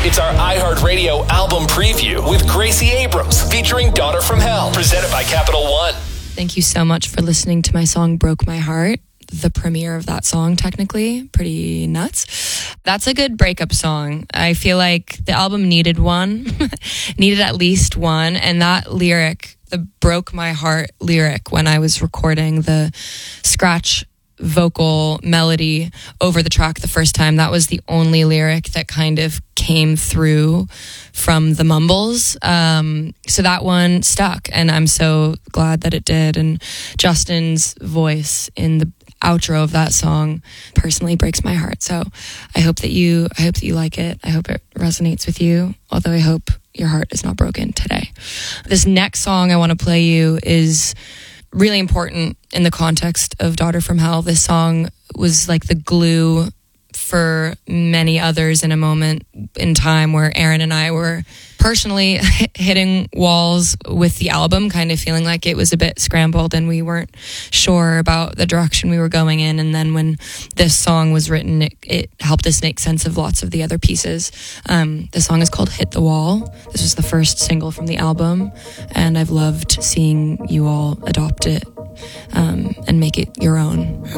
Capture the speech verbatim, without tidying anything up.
It's our iHeartRadio album preview with Gracie Abrams featuring Daughter from Hell, presented by Capital One. Thank you so much for listening to my song Broke My Heart. The premiere of that song, technically. Pretty nuts. That's a good breakup song. I feel like the album needed one, needed at least one. And that lyric, the Broke My Heart lyric, when I was recording the scratch vocal melody over the track the first time, that was the only lyric that kind of came through from the mumbles. Um, so that one stuck, and I'm so glad that it did. And Justin's voice in the outro of that song personally breaks my heart. So I hope that you I hope that you like it. I hope it resonates with you, although I hope your heart is not broken today. This next song I want to play you is really important in the context of Daughter from Hell. This song was like the glue for many others in a moment in time where Aaron and I were personally hitting walls with the album, kind of feeling like it was a bit scrambled and we weren't sure about the direction we were going in. And then when this song was written, it, it helped us make sense of lots of the other pieces. Um, the song is called Hit the Wall. This was the first single from the album, and I've loved seeing you all adopt it um, and make it your own.